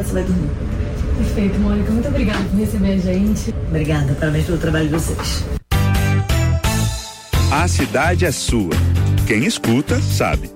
você vai dormir. Perfeito, Mônica. Muito obrigada por receber a gente. Obrigada, parabéns pelo trabalho de vocês. A cidade é sua. Quem escuta, sabe.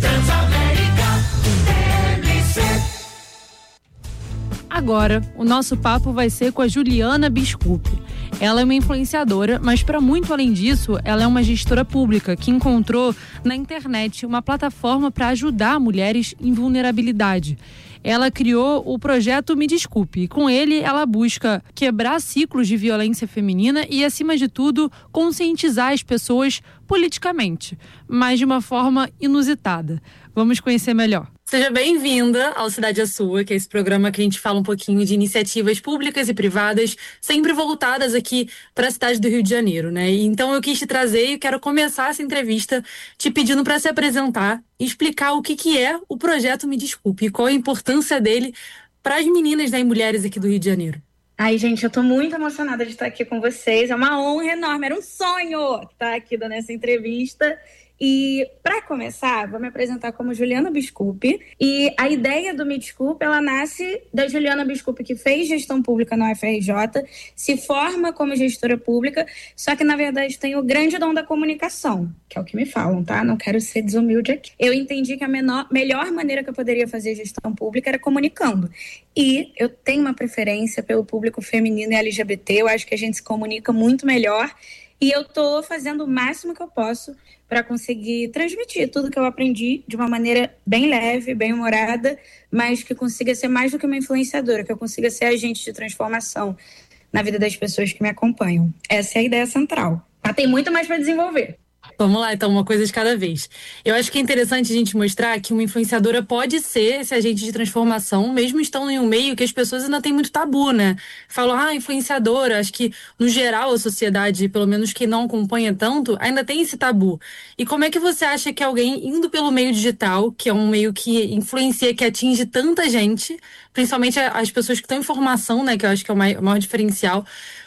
Agora, o nosso papo vai ser com a Juliana Biscupi. Ela é uma influenciadora, mas para muito além disso, ela é uma gestora pública que encontrou na internet uma plataforma para ajudar mulheres em vulnerabilidade. Ela criou o projeto Me Desculpe e com ele ela busca quebrar ciclos de violência feminina e, acima de tudo, conscientizar as pessoas politicamente, mas de uma forma inusitada. Vamos conhecer melhor. Seja bem-vinda ao Cidade é Sua, que é esse programa que a gente fala um pouquinho de iniciativas públicas e privadas, sempre voltadas aqui para a cidade do Rio de Janeiro, né? Então eu quis te trazer e quero começar essa entrevista te pedindo para se apresentar e explicar o que é o projeto Me Desculpe e qual a importância dele para as meninas, né, e mulheres aqui do Rio de Janeiro. Ai, gente, eu tô muito emocionada de estar aqui com vocês. É uma honra enorme, era um sonho estar aqui dando essa entrevista. E, para começar, vou me apresentar como Juliana Biscupi. E a ideia do Me Desculpe, ela nasce da Juliana Biscupi, que fez gestão pública na UFRJ, se forma como gestora pública, só que, na verdade, tem o grande dom da comunicação, que é o que me falam, tá? Não quero ser desumilde aqui. Eu entendi que a melhor maneira que eu poderia fazer gestão pública era comunicando. E eu tenho uma preferência pelo público feminino e LGBT, eu acho que a gente se comunica muito melhor. E eu tô fazendo o máximo que eu posso para conseguir transmitir tudo que eu aprendi de uma maneira bem leve, bem humorada, mas que consiga ser mais do que uma influenciadora, que eu consiga ser agente de transformação na vida das pessoas que me acompanham. Essa é a ideia central. Mas tem muito mais para desenvolver. Vamos lá, então, uma coisa de cada vez. Eu acho que é interessante a gente mostrar que uma influenciadora pode ser esse agente de transformação, mesmo estando em um meio que as pessoas ainda têm muito tabu, né? Falam, influenciadora, acho que, no geral, a sociedade, pelo menos quem não acompanha tanto, ainda tem esse tabu. E como é que você acha que alguém indo pelo meio digital, que é um meio que influencia, que atinge tanta gente, principalmente as pessoas que estão em formação, né, que eu acho que é o maior diferencial,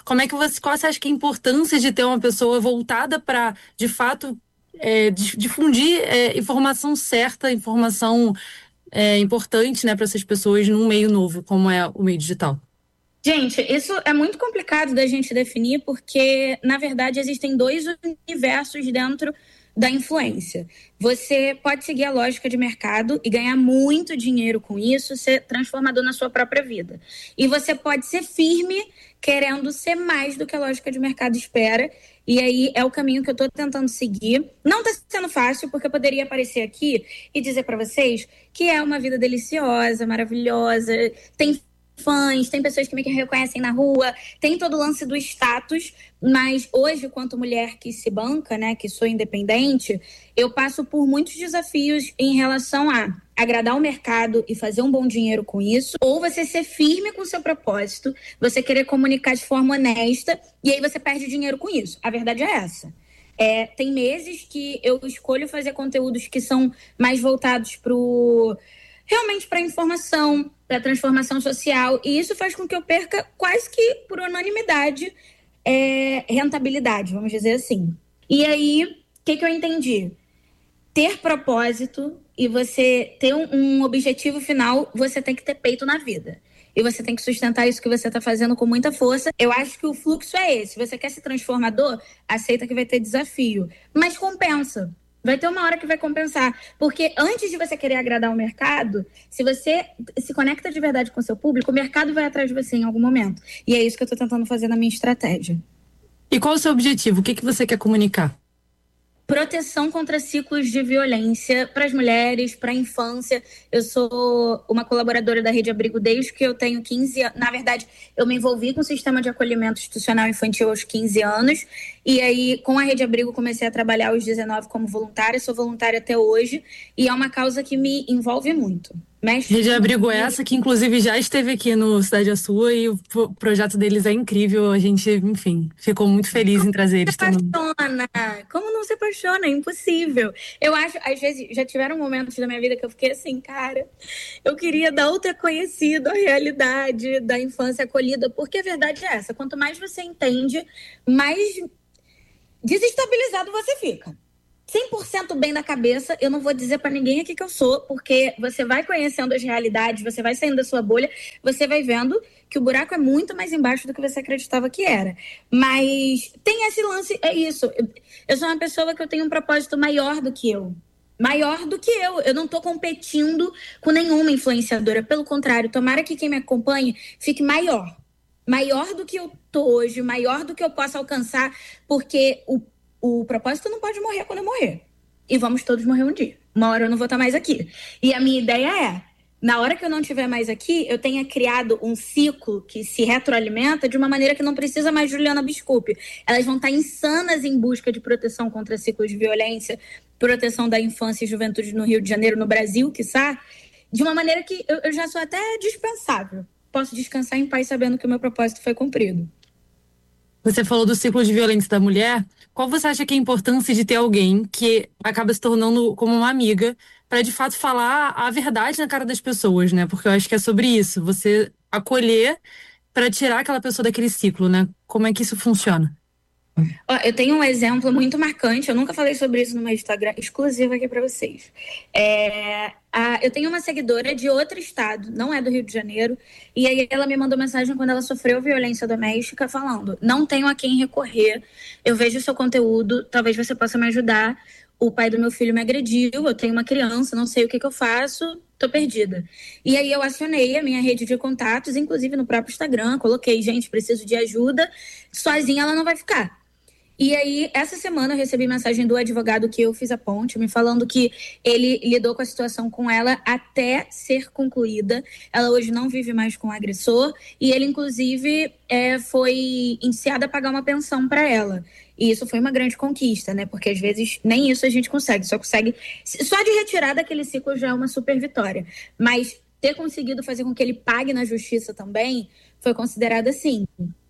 qual você acha que é a importância de ter uma pessoa voltada para, de fato, difundir informação certa, informação importante, né, para essas pessoas num meio novo, como é o meio digital? Gente, isso é muito complicado da gente definir porque, na verdade, existem dois universos dentro da influência. Você pode seguir a lógica de mercado e ganhar muito dinheiro com isso, ser transformador na sua própria vida. E você pode ser firme, querendo ser mais do que a lógica de mercado espera. E aí é o caminho que eu tô tentando seguir. Não tá sendo fácil, porque eu poderia aparecer aqui e dizer para vocês que é uma vida deliciosa, maravilhosa, tem fãs, tem pessoas que me reconhecem na rua, tem todo o lance do status, mas hoje, quanto mulher que se banca, né, que sou independente, eu passo por muitos desafios em relação a agradar o mercado e fazer um bom dinheiro com isso, ou você ser firme com o seu propósito, você querer comunicar de forma honesta, e aí você perde dinheiro com isso. A verdade é essa. Tem meses que eu escolho fazer conteúdos que são mais voltados realmente para informação, para transformação social, e isso faz com que eu perca quase que por unanimidade rentabilidade, vamos dizer assim. E aí, o que eu entendi? Ter propósito e você ter um objetivo final, você tem que ter peito na vida. E você tem que sustentar isso que você está fazendo com muita força. Eu acho que o fluxo é esse. Se você quer ser transformador, aceita que vai ter desafio. Mas compensa. Vai ter uma hora que vai compensar. Porque antes de você querer agradar o mercado, se você se conecta de verdade com o seu público, o mercado vai atrás de você em algum momento. E é isso que eu estou tentando fazer na minha estratégia. E qual é o seu objetivo? O que você quer comunicar? Proteção contra ciclos de violência para as mulheres, para a infância. Eu sou uma colaboradora da Rede Abrigo desde que eu tenho 15 anos. Na verdade, eu me envolvi com o sistema de acolhimento institucional infantil aos 15 anos. E aí, com a Rede Abrigo, comecei a trabalhar aos 19 como voluntária. Sou voluntária até hoje. E é uma causa que me envolve muito. Rede Abrigo é essa que, inclusive, já esteve aqui no Cidade é Sua e o projeto deles é incrível. A gente, enfim, ficou muito feliz em trazer eles também. Como não se apaixona? É impossível. Eu acho, às vezes, já tiveram momentos da minha vida que eu fiquei assim, cara, eu queria dar ou ter conhecido a realidade da infância acolhida, porque a verdade é essa. Quanto mais você entende, mais desestabilizado você fica. 100% bem da cabeça, eu não vou dizer pra ninguém aqui que eu sou, porque você vai conhecendo as realidades, você vai saindo da sua bolha, você vai vendo que o buraco é muito mais embaixo do que você acreditava que era. Mas tem esse lance, é isso. Eu sou uma pessoa que eu tenho um propósito maior do que eu. Maior do que eu. Eu não tô competindo com nenhuma influenciadora. Pelo contrário, tomara que quem me acompanhe fique maior. Maior do que eu tô hoje, maior do que eu possa alcançar, porque o propósito não pode morrer quando eu morrer. E vamos todos morrer um dia. Uma hora eu não vou estar mais aqui. E a minha ideia é, na hora que eu não estiver mais aqui, eu tenha criado um ciclo que se retroalimenta de uma maneira que não precisa mais Juliana Biscupi. Elas vão estar insanas em busca de proteção contra ciclos de violência, proteção da infância e juventude no Rio de Janeiro, no Brasil, quiçá, de uma maneira que eu já sou até dispensável. Posso descansar em paz sabendo que o meu propósito foi cumprido. Você falou do ciclo de violência da mulher. Qual você acha que é a importância de ter alguém que acaba se tornando como uma amiga para de fato falar a verdade na cara das pessoas, né? Porque eu acho que é sobre isso, você acolher para tirar aquela pessoa daquele ciclo, né? Como é que isso funciona? Ó, eu tenho um exemplo muito marcante, eu nunca falei sobre isso no meu Instagram, exclusivo aqui para vocês. Eu tenho uma seguidora de outro estado, não é do Rio de Janeiro, e aí ela me mandou mensagem quando ela sofreu violência doméstica, falando: não tenho a quem recorrer, eu vejo o seu conteúdo, talvez você possa me ajudar. O pai do meu filho me agrediu, eu tenho uma criança, não sei o que eu faço, tô perdida. E aí eu acionei a minha rede de contatos, inclusive no próprio Instagram, coloquei: gente, preciso de ajuda, sozinha ela não vai ficar. E aí, essa semana eu recebi mensagem do advogado que eu fiz a ponte, me falando que ele lidou com a situação com ela até ser concluída. Ela hoje não vive mais com o agressor e ele, inclusive, foi indiciado a pagar uma pensão para ela. E isso foi uma grande conquista, né? Porque às vezes nem isso a gente consegue. Só de retirar daquele ciclo já é uma super vitória. Mas ter conseguido fazer com que ele pague na justiça também foi considerado, assim,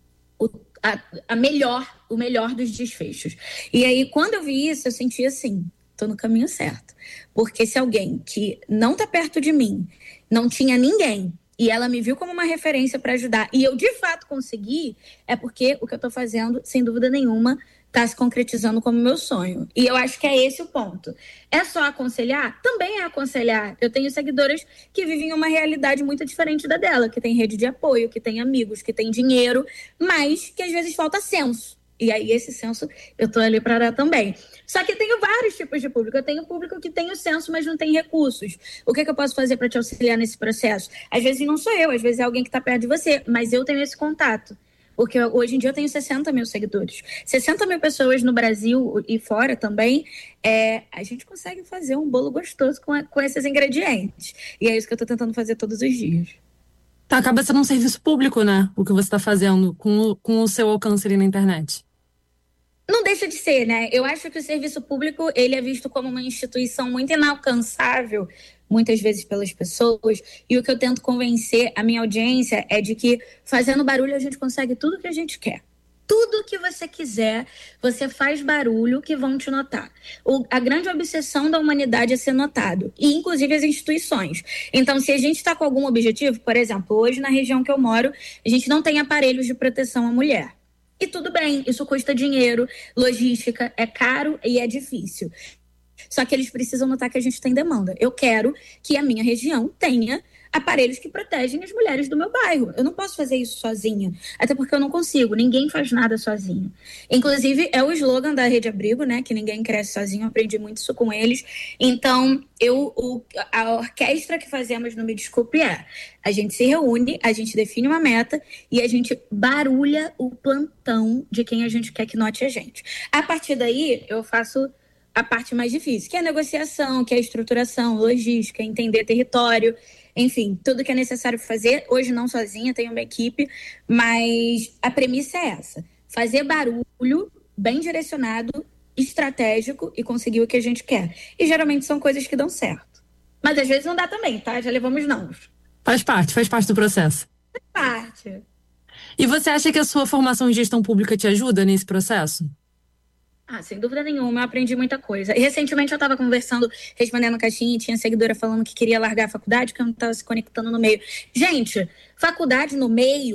o melhor dos desfechos. E aí, quando eu vi isso, eu senti assim: tô no caminho certo. Porque se alguém que não tá perto de mim, não tinha ninguém, e ela me viu como uma referência para ajudar, e eu de fato consegui, é porque o que eu tô fazendo, sem dúvida nenhuma, tá se concretizando como meu sonho. E eu acho que é esse o ponto. É só aconselhar? Também é aconselhar. Eu tenho seguidoras que vivem uma realidade muito diferente da dela, que tem rede de apoio, que tem amigos, que tem dinheiro, mas que às vezes falta senso. E aí esse senso eu tô ali para dar também. Só que eu tenho vários tipos de público. Eu tenho público que tem o senso, mas não tem recursos. O que eu posso fazer para te auxiliar nesse processo? Às vezes não sou eu, às vezes é alguém que tá perto de você, mas eu tenho esse contato. Porque hoje em dia eu tenho 60 mil seguidores. 60 mil pessoas no Brasil e fora também. A gente consegue fazer um bolo gostoso com esses ingredientes. E é isso que eu tô tentando fazer todos os dias. Tá, acaba sendo um serviço público, né? O que você tá fazendo com o seu alcance ali na internet. Não deixa de ser, né? Eu acho que o serviço público, ele é visto como uma instituição muito inalcançável, muitas vezes pelas pessoas, e o que eu tento convencer a minha audiência é de que fazendo barulho a gente consegue tudo que a gente quer. Tudo que você quiser, você faz barulho que vão te notar. A grande obsessão da humanidade é ser notado, e inclusive as instituições. Então, se a gente está com algum objetivo, por exemplo, hoje na região que eu moro, a gente não tem aparelhos de proteção à mulher. E tudo bem, isso custa dinheiro, logística, é caro e é difícil. Só que eles precisam notar que a gente tem demanda. Eu quero que a minha região tenha aparelhos que protegem as mulheres do meu bairro. Eu não posso fazer isso sozinha, até porque eu não consigo, ninguém faz nada sozinho. Inclusive, é o slogan da Rede Abrigo, né, que ninguém cresce sozinho, eu aprendi muito isso com eles. Então, a orquestra que fazemos no Me Desculpe a gente se reúne, a gente define uma meta e a gente barulha o plantão de quem a gente quer que note a gente. A partir daí, eu faço a parte mais difícil, que é a negociação, que é a estruturação, logística, entender território, enfim, tudo que é necessário fazer. Hoje não sozinha, tenho uma equipe, mas a premissa é essa: fazer barulho bem direcionado, estratégico e conseguir o que a gente quer. E geralmente são coisas que dão certo. Mas às vezes não dá também, tá? Já levamos não. Faz parte do processo. Faz parte. E você acha que a sua formação em gestão pública te ajuda nesse processo? Sem dúvida nenhuma, eu aprendi muita coisa. E recentemente eu estava conversando, respondendo caixinha, e tinha seguidora falando que queria largar a faculdade, que eu não estava se conectando no meio. Gente, faculdade no meio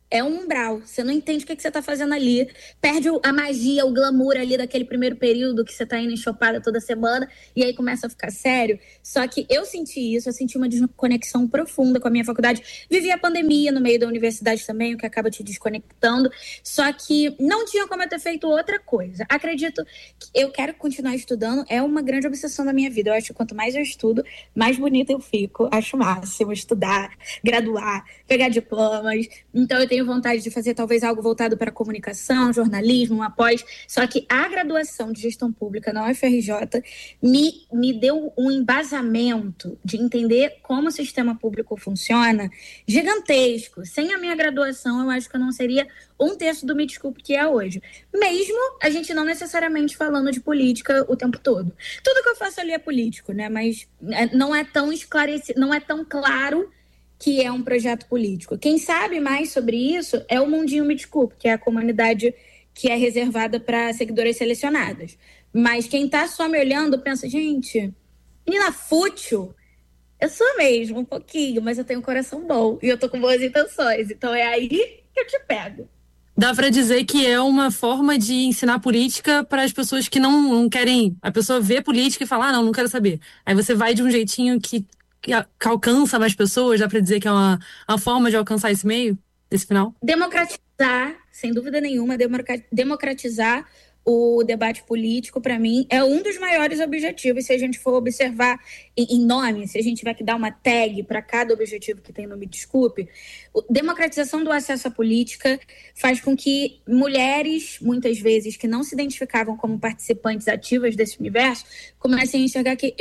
É um umbral. Você não entende o que você está fazendo ali. Perde a magia, o glamour ali daquele primeiro período que você está indo enxopada toda semana. E aí começa a ficar sério. Só que eu senti isso. Eu senti uma desconexão profunda com a minha faculdade. Vivi a pandemia no meio da universidade também, o que acaba te desconectando. Só que não tinha como eu ter feito outra coisa. Acredito que eu quero continuar estudando. É uma grande obsessão da minha vida. Eu acho que quanto mais eu estudo, mais bonita eu fico. Acho o máximo estudar, graduar, pegar diplomas. Então eu tenho vontade de fazer talvez algo voltado para comunicação, jornalismo, uma pós. Só que a graduação de gestão pública na UFRJ me deu um embasamento de entender como o sistema público funciona gigantesco. Sem a minha graduação, eu acho que eu não seria um terço do Me Desculpe que é hoje. Mesmo a gente não necessariamente falando de política o tempo todo. Tudo que eu faço ali é político, né? Mas não é tão esclarecido, não é tão claro que é um projeto político. Quem sabe mais sobre isso é o Mundinho Me Desculpe, que é a comunidade que é reservada para seguidoras selecionadas. Mas quem está só me olhando pensa, gente, menina fútil, eu sou mesmo, um pouquinho, mas eu tenho um coração bom e eu tô com boas intenções. Então é aí que eu te pego. Dá para dizer que é uma forma de ensinar política para as pessoas que não querem... A pessoa vê política e fala, não quero saber. Aí você vai de um jeitinho que alcança mais pessoas, dá para dizer que é uma forma de alcançar esse meio, esse final? Democratizar, sem dúvida nenhuma, democratizar o debate político, para mim, é um dos maiores objetivos. Se a gente for observar em nome, se a gente tiver que dar uma tag para cada objetivo que tem no Me Desculpe, democratização do acesso à política faz com que mulheres, muitas vezes, que não se identificavam como participantes ativas desse universo, comecem a enxergar que,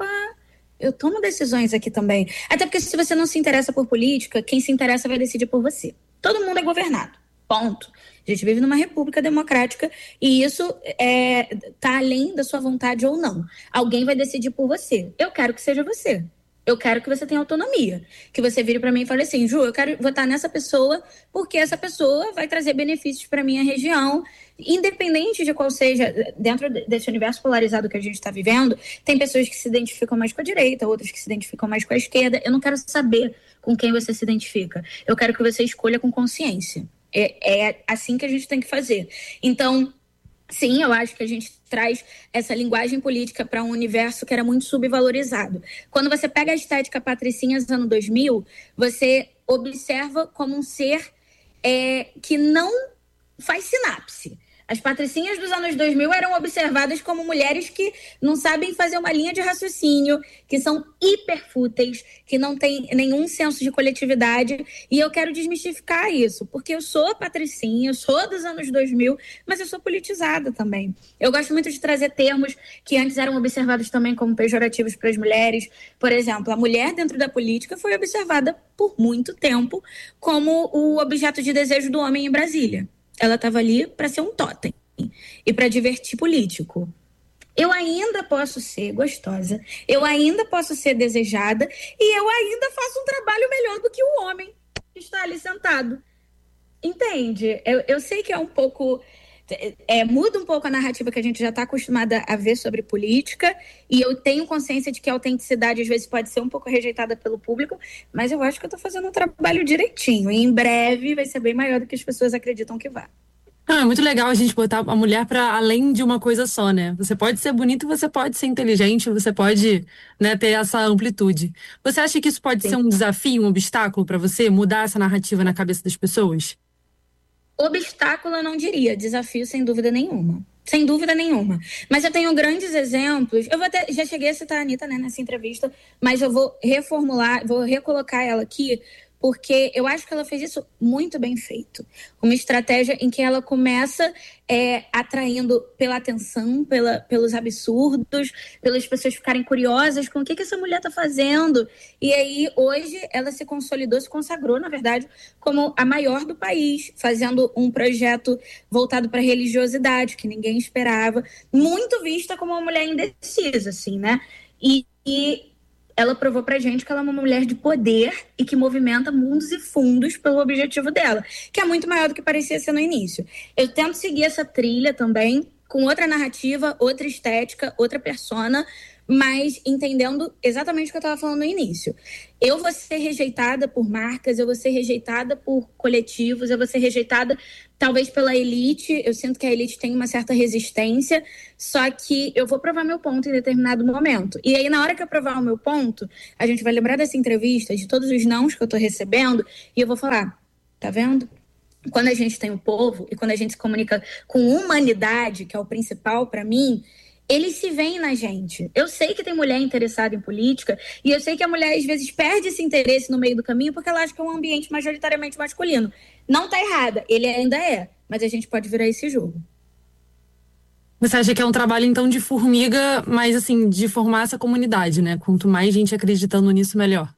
eu tomo decisões aqui também. Até porque se você não se interessa por política, quem se interessa vai decidir por você. Todo mundo é governado. Ponto. A gente vive numa república democrática e isso tá além da sua vontade ou não. Alguém vai decidir por você. Eu quero que seja você. Eu quero que você tenha autonomia. Que você vire para mim e fale assim, Ju, eu quero votar nessa pessoa porque essa pessoa vai trazer benefícios para minha região, independente de qual seja, dentro desse universo polarizado que a gente está vivendo, tem pessoas que se identificam mais com a direita, outras que se identificam mais com a esquerda. Eu não quero saber com quem você se identifica. Eu quero que você escolha com consciência. É assim que a gente tem que fazer. Então, sim, eu acho que a gente traz essa linguagem política para um universo que era muito subvalorizado. Quando você pega a estética Patricinhas dos anos 2000, você observa como um ser que não faz sinapse. As patricinhas dos anos 2000 eram observadas como mulheres que não sabem fazer uma linha de raciocínio, que são hiperfúteis, que não têm nenhum senso de coletividade. E eu quero desmistificar isso, porque eu sou patricinha, eu sou dos anos 2000, mas eu sou politizada também. Eu gosto muito de trazer termos que antes eram observados também como pejorativos para as mulheres. Por exemplo, a mulher dentro da política foi observada por muito tempo como o objeto de desejo do homem em Brasília. Ela estava ali para ser um totem e para divertir político. Eu ainda posso ser gostosa, eu ainda posso ser desejada e eu ainda faço um trabalho melhor do que o homem que está ali sentado. Entende? Eu sei que é um pouco... muda um pouco a narrativa que a gente já está acostumada a ver sobre política, e eu tenho consciência de que a autenticidade às vezes pode ser um pouco rejeitada pelo público, mas eu acho que eu estou fazendo um trabalho direitinho, e em breve vai ser bem maior do que as pessoas acreditam que vai. É muito legal a gente botar a mulher para além de uma coisa só, né? Você pode ser bonito, você pode ser inteligente, você pode, né, ter essa amplitude. Você acha que isso pode ser um desafio, um obstáculo para você, mudar essa narrativa na cabeça das pessoas? Obstáculo eu não diria, desafio sem dúvida nenhuma. Sem dúvida nenhuma. Mas eu tenho grandes exemplos. Eu já cheguei a citar a Anitta, né, nessa entrevista, mas eu vou reformular, vou recolocar ela aqui, porque eu acho que ela fez isso muito bem feito. Uma estratégia em que ela começa atraindo pela atenção, pelos absurdos, pelas pessoas ficarem curiosas com o que essa mulher está fazendo. E aí, hoje, ela se consolidou, se consagrou, na verdade, como a maior do país, fazendo um projeto voltado para a religiosidade, que ninguém esperava, muito vista como uma mulher indecisa, assim, né? E ela provou pra gente que ela é uma mulher de poder e que movimenta mundos e fundos pelo objetivo dela, que é muito maior do que parecia ser no início. Eu tento seguir essa trilha também, com outra narrativa, outra estética, outra persona, mas entendendo exatamente o que eu estava falando no início. Eu vou ser rejeitada por marcas, eu vou ser rejeitada por coletivos, eu vou ser rejeitada talvez pela elite. Eu sinto que a elite tem uma certa resistência, só que eu vou provar meu ponto em determinado momento. E aí, na hora que eu provar o meu ponto, a gente vai lembrar dessa entrevista, de todos os nãos que eu tô recebendo, e eu vou falar, tá vendo? Quando a gente tem o povo e quando a gente se comunica com humanidade, que é o principal para mim, eles se veem na gente. Eu sei que tem mulher interessada em política e eu sei que a mulher às vezes perde esse interesse no meio do caminho porque ela acha que é um ambiente majoritariamente masculino. Não tá errada, ele ainda é, mas a gente pode virar esse jogo. Você acha que é um trabalho, então, de formiga, mas, assim, de formar essa comunidade, né? Quanto mais gente acreditando nisso, melhor.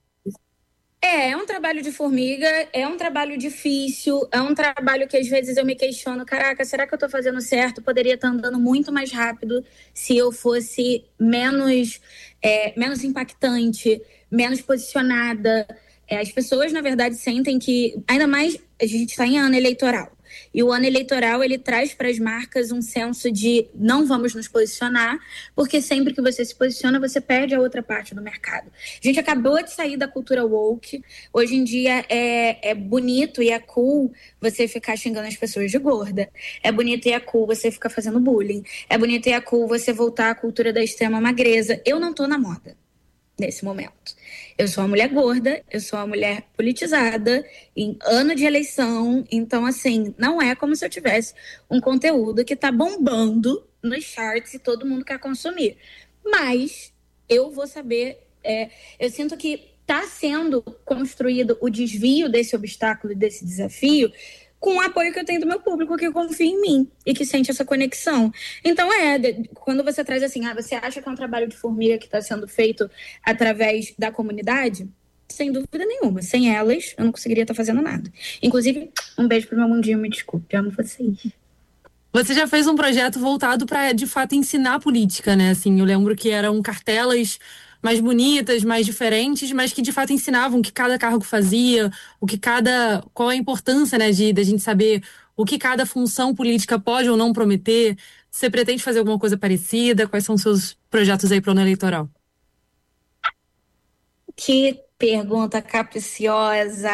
É um trabalho de formiga, é um trabalho difícil, é um trabalho que às vezes eu me questiono, caraca, será que eu tô fazendo certo? Poderia estar andando muito mais rápido se eu fosse menos impactante, menos posicionada. As pessoas, na verdade, sentem que, ainda mais, a gente está em ano eleitoral. E o ano eleitoral, ele traz para as marcas um senso de não vamos nos posicionar, porque sempre que você se posiciona, você perde a outra parte do mercado. A gente acabou de sair da cultura woke. Hoje em dia é bonito e é cool você ficar xingando as pessoas de gorda. É bonito e é cool você ficar fazendo bullying. É bonito e é cool você voltar à cultura da extrema magreza. Eu não tô na moda nesse momento. Eu sou uma mulher gorda, eu sou uma mulher politizada, em ano de eleição, então, assim, não é como se eu tivesse um conteúdo que tá bombando nos charts e todo mundo quer consumir. Mas eu vou saber, eu sinto que tá sendo construído o desvio desse obstáculo, desse desafio, com o apoio que eu tenho do meu público, que confia em mim e que sente essa conexão. Então, quando você traz assim, você acha que é um trabalho de formiga que está sendo feito através da comunidade? Sem dúvida nenhuma. Sem elas, eu não conseguiria estar fazendo nada. Inclusive, um beijo pro meu mundinho, me desculpe, eu amo vocês. Você já fez um projeto voltado para, de fato, ensinar política, né? Assim, eu lembro que eram cartelas mais bonitas, mais diferentes, mas que de fato ensinavam o que cada cargo fazia, qual a importância, né, da gente saber o que cada função política pode ou não prometer. Você pretende fazer alguma coisa parecida? Quais são os seus projetos aí para o ano eleitoral? Que pergunta capciosa.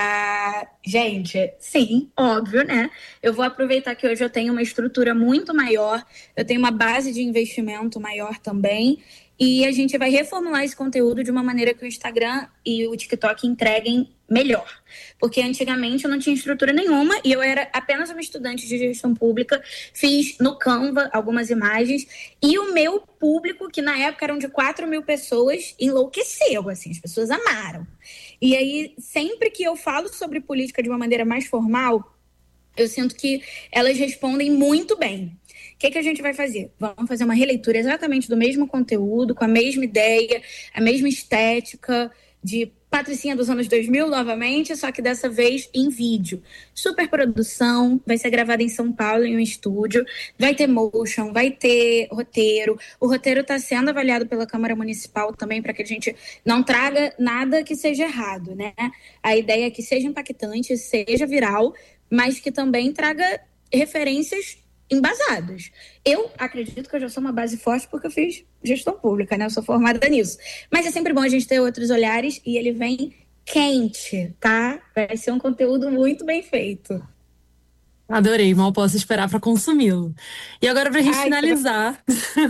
Gente, sim, óbvio, né? Eu vou aproveitar que hoje eu tenho uma estrutura muito maior, eu tenho uma base de investimento maior também, e a gente vai reformular esse conteúdo de uma maneira que o Instagram e o TikTok entreguem melhor. Porque antigamente eu não tinha estrutura nenhuma e eu era apenas uma estudante de gestão pública, fiz no Canva algumas imagens e o meu público, que na época eram de 4.000 pessoas, enlouqueceu, assim, as pessoas amaram. E aí, sempre que eu falo sobre política de uma maneira mais formal, eu sinto que elas respondem muito bem. O que a gente vai fazer? Vamos fazer uma releitura exatamente do mesmo conteúdo, com a mesma ideia, a mesma estética, de Patricinha dos anos 2000 novamente, só que dessa vez em vídeo. Super produção, vai ser gravada em São Paulo, em um estúdio, vai ter motion, vai ter roteiro. O roteiro está sendo avaliado pela Câmara Municipal também, para que a gente não traga nada que seja errado, né? A ideia é que seja impactante, seja viral, mas que também traga referências embasadas. Eu acredito que eu já sou uma base forte porque eu fiz gestão pública, né? Eu sou formada nisso. Mas é sempre bom a gente ter outros olhares e ele vem quente, tá? Vai ser um conteúdo muito bem feito. Adorei, mal posso esperar para consumi-lo. E agora, pra gente finalizar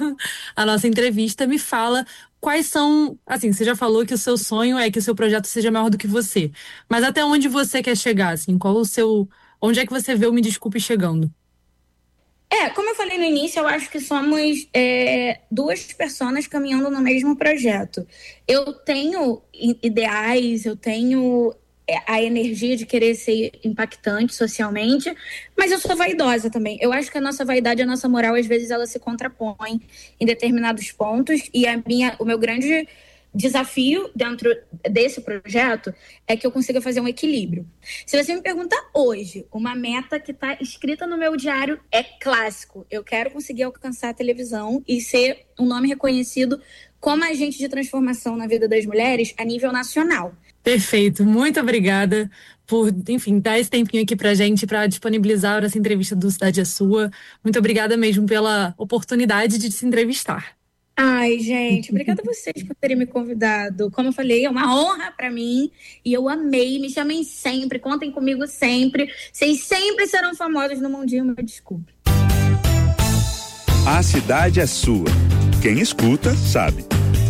a nossa entrevista, me fala quais são... Assim, você já falou que o seu sonho é que o seu projeto seja maior do que você. Mas até onde você quer chegar, assim? Qual o seu... Onde é que você vê o Me Desculpe chegando? Como eu falei no início, eu acho que somos duas pessoas caminhando no mesmo projeto. Eu tenho ideais, eu tenho a energia de querer ser impactante socialmente, mas eu sou vaidosa também. Eu acho que a nossa vaidade, a nossa moral, às vezes ela se contrapõe em determinados pontos, e o meu grande desafio dentro desse projeto é que eu consiga fazer um equilíbrio. Se você me perguntar hoje, uma meta que está escrita no meu diário é clássico. Eu quero conseguir alcançar a televisão e ser um nome reconhecido como agente de transformação na vida das mulheres a nível nacional. Perfeito. Muito obrigada por, enfim, dar esse tempinho aqui pra gente, para disponibilizar essa entrevista do Cidade é Sua. Muito obrigada mesmo pela oportunidade de se entrevistar. Ai, gente, obrigada a vocês por terem me convidado. Como eu falei, é uma honra pra mim e eu amei. Me chamem sempre, contem comigo sempre. Vocês sempre serão famosos no mundinho, me desculpe. A cidade é sua. Quem escuta, sabe.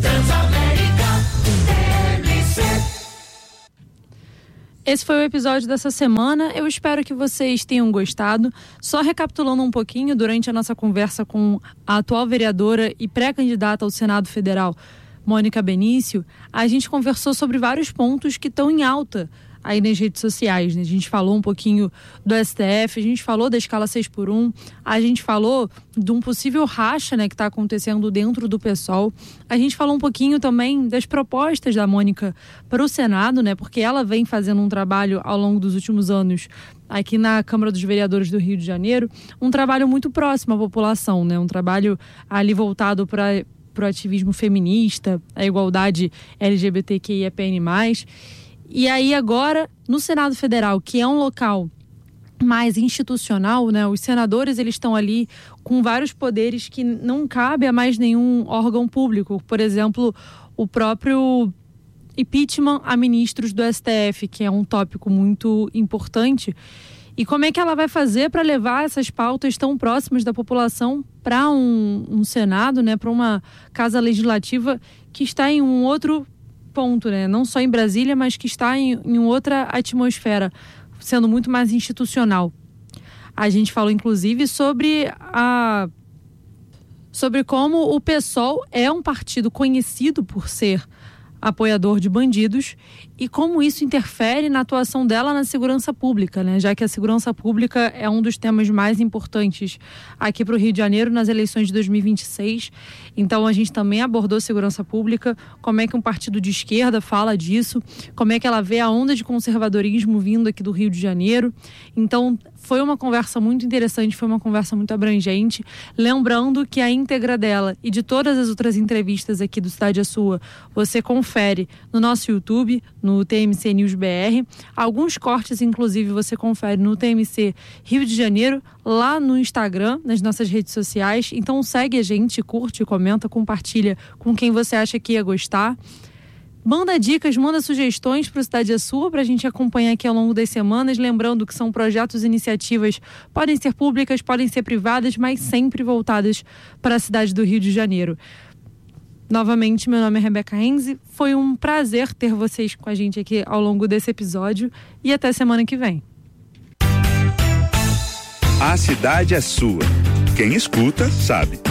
Esse foi o episódio dessa semana. Eu espero que vocês tenham gostado. Só recapitulando um pouquinho, durante a nossa conversa com a atual vereadora e pré-candidata ao Senado Federal, Mônica Benício, a gente conversou sobre vários pontos que estão em alta aí nas redes sociais, né? A gente falou um pouquinho do STF, a gente falou da escala 6x1, a gente falou de um possível racha, né, que está acontecendo dentro do PSOL. A gente falou um pouquinho também das propostas da Mônica para o Senado, né, porque ela vem fazendo um trabalho ao longo dos últimos anos aqui na Câmara dos Vereadores do Rio de Janeiro, um trabalho muito próximo à população, né, um trabalho ali voltado para o ativismo feminista, a igualdade LGBTQIAPN+. E aí agora, no Senado Federal, que é um local mais institucional, né? Os senadores, eles estão ali com vários poderes que não cabe a mais nenhum órgão público. Por exemplo, o próprio impeachment a ministros do STF, que é um tópico muito importante. E como é que ela vai fazer para levar essas pautas tão próximas da população para um Senado, né? Para uma casa legislativa que está em um outro ponto, né? Não só em Brasília, mas que está em outra atmosfera, sendo muito mais institucional. A gente falou, inclusive, sobre como o PSOL é um partido conhecido por ser apoiador de bandidos e como isso interfere na atuação dela na segurança pública, né? Já que a segurança pública é um dos temas mais importantes aqui para o Rio de Janeiro nas eleições de 2026. Então a gente também abordou segurança pública, como é que um partido de esquerda fala disso, como é que ela vê a onda de conservadorismo vindo aqui do Rio de Janeiro. Então foi uma conversa muito interessante, foi uma conversa muito abrangente. Lembrando que a íntegra dela e de todas as outras entrevistas aqui do Cidade é Sua, você confere no nosso YouTube, no TMC News BR. Alguns cortes, inclusive, você confere no TMC Rio de Janeiro, lá no Instagram, nas nossas redes sociais. Então segue a gente, curte, comenta, compartilha com quem você acha que ia gostar. Manda dicas, manda sugestões para o Cidade é Sua, para a gente acompanhar aqui ao longo das semanas. Lembrando que são projetos e iniciativas, podem ser públicas, podem ser privadas, mas sempre voltadas para a cidade do Rio de Janeiro. Novamente, meu nome é Rebeca Renzi. Foi um prazer ter vocês com a gente aqui ao longo desse episódio e até semana que vem. A cidade é sua. Quem escuta, sabe.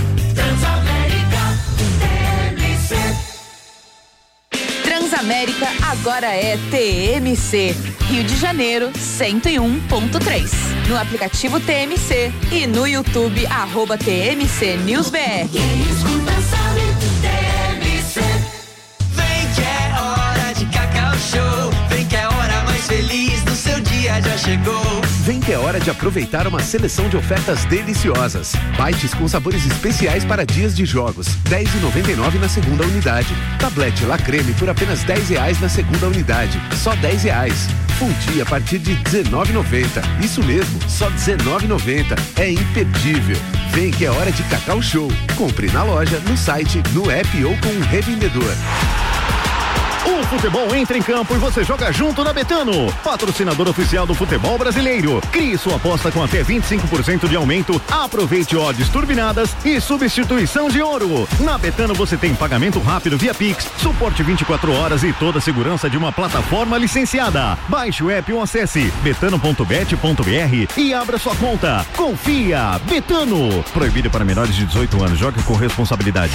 Transamérica agora é TMC. Rio de Janeiro 101.3. No aplicativo TMC e no YouTube @TMC News BR. Quem escuta sabe, TMC. Vem que é hora de Cacau Show. Vem que é a hora mais feliz do seu dia já chegou. Vem que é hora de aproveitar uma seleção de ofertas deliciosas. Bites com sabores especiais para dias de jogos. R$10,99 na segunda unidade. Tablete La Creme por apenas R$10 na segunda unidade. Só R$10. Fundi a partir de R$19,90. Isso mesmo, só R$19,90. É imperdível. Vem que é hora de Cacau Show. Compre na loja, no site, no app ou com um revendedor. O futebol entra em campo e você joga junto na Betano, patrocinador oficial do futebol brasileiro. Crie sua aposta com até 25% de aumento. Aproveite odds turbinadas e substituição de ouro. Na Betano você tem pagamento rápido via Pix, suporte 24 horas e toda a segurança de uma plataforma licenciada. Baixe o app ou acesse betano.bet.br e abra sua conta. Confia, Betano. Proibido para menores de 18 anos. Jogue com responsabilidade.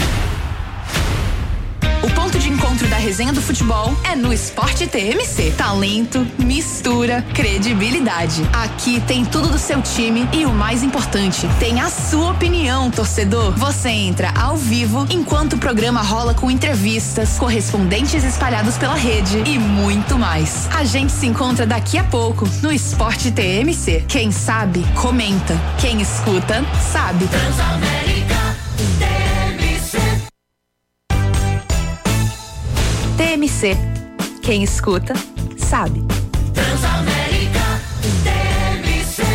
O ponto de encontro da resenha do futebol é no Esporte TMC. Talento, mistura, credibilidade. Aqui tem tudo do seu time e o mais importante, tem a sua opinião, torcedor. Você entra ao vivo enquanto o programa rola com entrevistas, correspondentes espalhados pela rede e muito mais. A gente se encontra daqui a pouco no Esporte TMC. Quem sabe, comenta. Quem escuta, sabe. Transamérica, TMC. Quem escuta, sabe. Transamérica, TMC.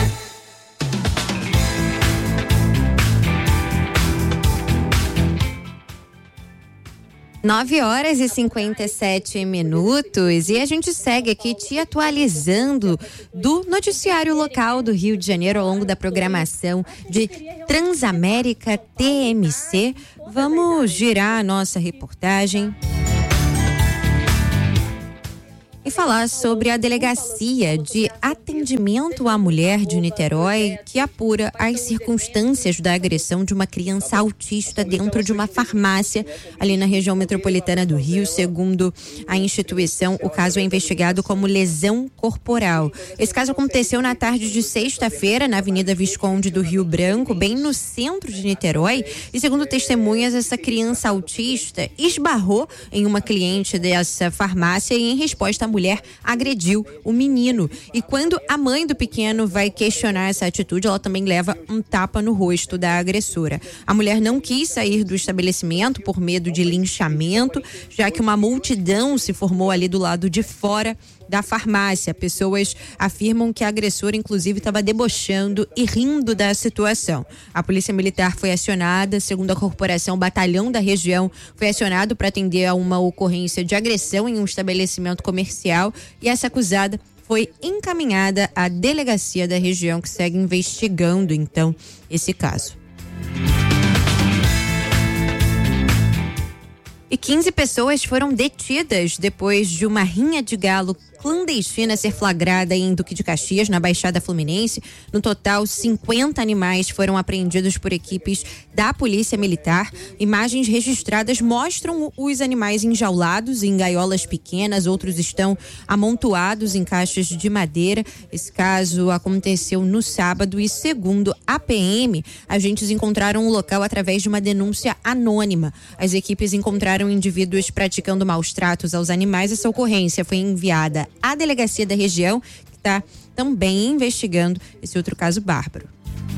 9h57 e a gente segue aqui te atualizando do noticiário local do Rio de Janeiro ao longo da programação de Transamérica TMC. Vamos girar a nossa reportagem e falar sobre a Delegacia de Atendimento à Mulher de Niterói, que apura as circunstâncias da agressão de uma criança autista dentro de uma farmácia ali na região metropolitana do Rio. Segundo a instituição, o caso é investigado como lesão corporal. Esse caso aconteceu na tarde de sexta-feira na Avenida Visconde do Rio Branco, bem no centro de Niterói, e segundo testemunhas, essa criança autista esbarrou em uma cliente dessa farmácia e, em resposta, a mulher agrediu o menino. E quando a mãe do pequeno vai questionar essa atitude, ela também leva um tapa no rosto da agressora. A mulher não quis sair do estabelecimento por medo de linchamento, já que uma multidão se formou ali do lado de fora da farmácia. Pessoas afirmam que a agressora, inclusive, estava debochando e rindo da situação. A polícia militar foi acionada. Segundo a corporação, o batalhão da região foi acionado para atender a uma ocorrência de agressão em um estabelecimento comercial, e essa acusada foi encaminhada à delegacia da região, que segue investigando, então, esse caso. E 15 pessoas foram detidas depois de uma rinha de galo clandestina ser flagrada em Duque de Caxias, na Baixada Fluminense. No total, 50 animais foram apreendidos por equipes da Polícia Militar. Imagens registradas mostram os animais enjaulados em gaiolas pequenas, outros estão amontoados em caixas de madeira. Esse caso aconteceu no sábado e, segundo a PM, agentes encontraram o local através de uma denúncia anônima. As equipes encontraram indivíduos praticando maus tratos aos animais. Essa ocorrência foi enviada à delegacia da região, que está também investigando esse outro caso bárbaro.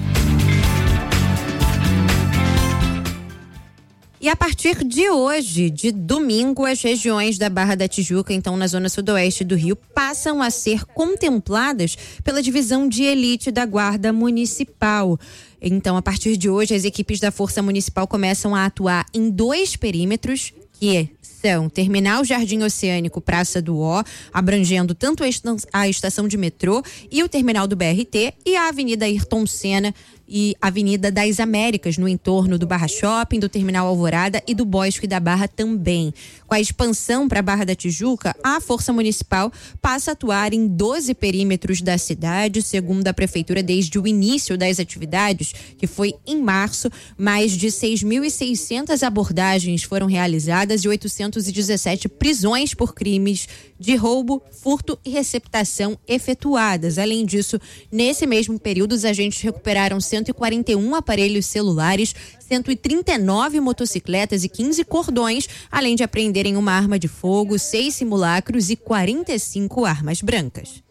E a partir de hoje, de domingo, as regiões da Barra da Tijuca, então na zona sudoeste do Rio, passam a ser contempladas pela divisão de elite da Guarda Municipal. Então, a partir de hoje, as equipes da Força Municipal começam a atuar em 2 perímetros, que são Terminal Jardim Oceânico, Praça do Ó, abrangendo tanto a estação de metrô e o terminal do BRT, e a Avenida Ayrton Senna e Avenida das Américas, no entorno do Barra Shopping, do Terminal Alvorada e do Bosque da Barra também. Com a expansão para a Barra da Tijuca, a Força Municipal passa a atuar em 12 perímetros da cidade. Segundo a Prefeitura, desde o início das atividades, que foi em março, mais de 6.600 abordagens foram realizadas e 817 prisões por crimes de roubo, furto e receptação efetuadas. Além disso, nesse mesmo período, os agentes recuperaram 141 aparelhos celulares, 139 motocicletas e 15 cordões, além de apreenderem uma arma de fogo, 6 simulacros e 45 armas brancas.